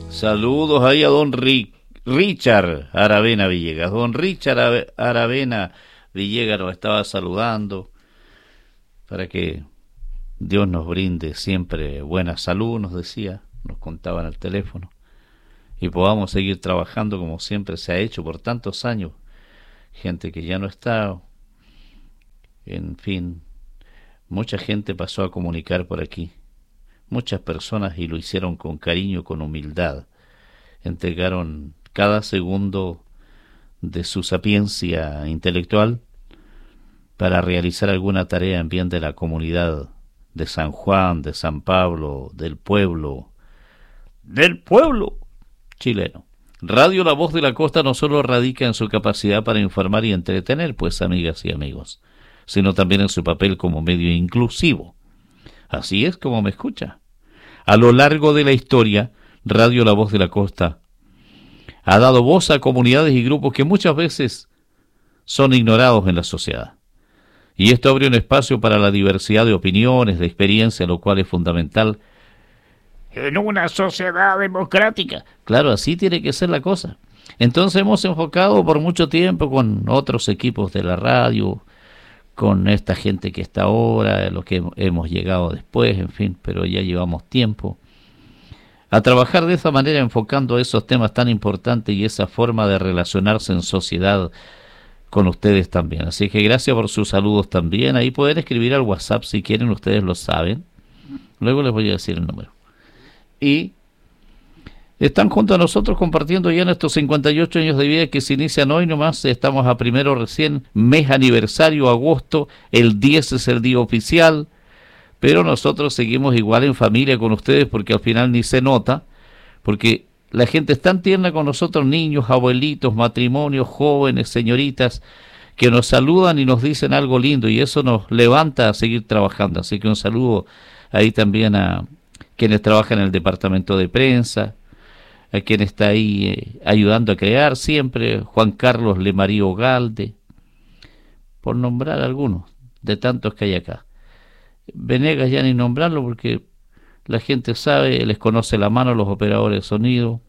Saludos ahí a don Richard Aravena Villegas. Don Richard Aravena Villegas nos estaba saludando para que Dios nos brinde siempre buena salud, nos decía, nos contaba en el teléfono, y podamos seguir trabajando como siempre se ha hecho por tantos años. Gente que ya no está, en fin, mucha gente pasó a comunicar por aquí, muchas personas, y lo hicieron con cariño, con humildad, entregaron cada segundo de su sapiencia intelectual para realizar alguna tarea en bien de la comunidad de San Juan, de San Pablo, del pueblo chileno. Radio La Voz de la Costa no solo radica en su capacidad para informar y entretener, pues, amigas y amigos, sino también en su papel como medio inclusivo. Así es como me escucha. A lo largo de la historia, Radio La Voz de la Costa ha dado voz a comunidades y grupos que muchas veces son ignorados en la sociedad. Y esto abre un espacio para la diversidad de opiniones, de experiencias, lo cual es fundamental en una sociedad democrática. Claro, así tiene que ser la cosa. Entonces hemos enfocado por mucho tiempo con otros equipos de la radio, con esta gente que está ahora, los que hemos llegado después, en fin, pero ya llevamos tiempo a trabajar de esa manera, enfocando esos temas tan importantes y esa forma de relacionarse en sociedad con ustedes también. Así que gracias por sus saludos también. Ahí pueden escribir al WhatsApp si quieren, ustedes lo saben. Luego les voy a decir el número. Y están junto a nosotros compartiendo ya nuestros 58 años de vida que se inician hoy nomás. Estamos a primero recién, mes aniversario, agosto, el 10 es el día oficial, pero nosotros seguimos igual en familia con ustedes porque al final ni se nota, porque la gente es tan tierna con nosotros, niños, abuelitos, matrimonios, jóvenes, señoritas, que nos saludan y nos dicen algo lindo y eso nos levanta a seguir trabajando. Así que un saludo ahí también a quienes trabajan en el departamento de prensa, a quien está ahí ayudando a crear siempre, Juan Carlos Lemarío Galde, por nombrar algunos de tantos que hay acá. Venegas ya ni nombrarlo porque la gente sabe, les conoce la mano, los operadores de sonido,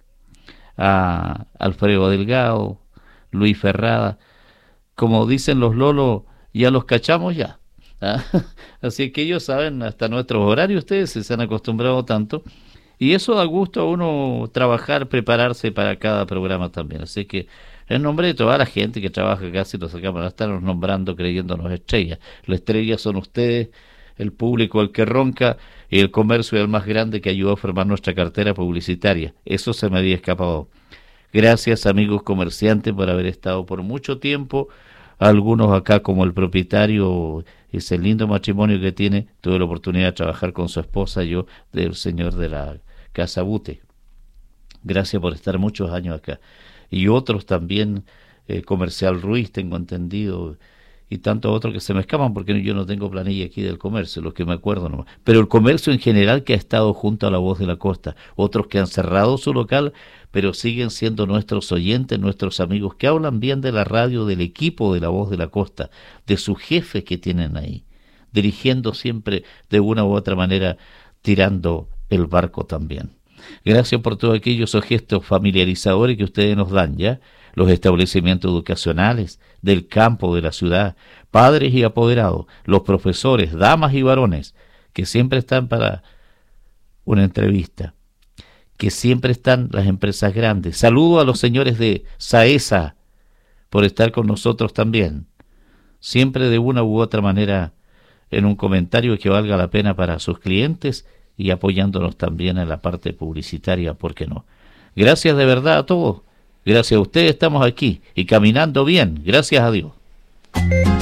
a Alfredo Delgado, Luis Ferrada, como dicen los lolos, ya los cachamos ya. ¿Ah? Así que ellos saben hasta nuestros horarios, ustedes se han acostumbrado tanto, y eso da gusto a uno trabajar, prepararse para cada programa también. Así que en nombre de toda la gente que trabaja acá, si nos sacamos a estarnos nombrando, creyéndonos estrellas. Las estrellas son ustedes, el público, el que ronca, y el comercio, el más grande, que ayudó a formar nuestra cartera publicitaria. Eso se me había escapado. Gracias, amigos comerciantes, por haber estado por mucho tiempo. Algunos acá, como el propietario, ese lindo matrimonio que tiene, tuve la oportunidad de trabajar con su esposa, yo, del señor de la Casa Bute. Gracias por estar muchos años acá. Y otros también, Comercial Ruiz, tengo entendido, y tantos otros que se me escapan porque yo no tengo planilla aquí del comercio, los que me acuerdo nomás. Pero el comercio en general que ha estado junto a La Voz de la Costa, otros que han cerrado su local, pero siguen siendo nuestros oyentes, nuestros amigos, que hablan bien de la radio, del equipo de La Voz de la Costa, de su jefe que tienen ahí, dirigiendo siempre de una u otra manera, tirando el barco también. Gracias por todos aquellos gestos familiarizadores que ustedes nos dan, ¿ya? Los establecimientos educacionales del campo, de la ciudad, padres y apoderados, los profesores, damas y varones, que siempre están para una entrevista, que siempre están las empresas grandes. Saludo a los señores de Saesa por estar con nosotros también, siempre de una u otra manera en un comentario que valga la pena para sus clientes y apoyándonos también en la parte publicitaria, ¿por qué no? Gracias de verdad a todos. Gracias a ustedes estamos aquí y caminando bien, gracias a Dios.